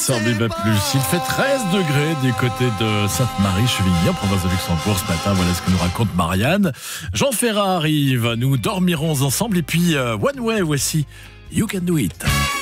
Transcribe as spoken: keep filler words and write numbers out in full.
sur Biba Plus. Il fait treize degrés du côté de Sainte-Marie-Chevigny, en province de Luxembourg ce matin. Voilà ce que nous raconte Marianne. Jean Ferrat arrive, nous dormirons ensemble. Et puis, euh, One Way, voici You Can Do It.